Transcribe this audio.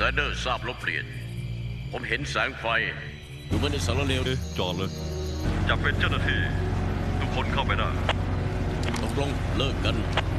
เดอร์ทราบลบเปลี่ยนผมเห็นแสงไฟดูมันในสารเลวเลยจอดเลยอยากเป็นเจ้าหน้าที่ทุกคนเข้าไปได้ตกลงเลิกกัน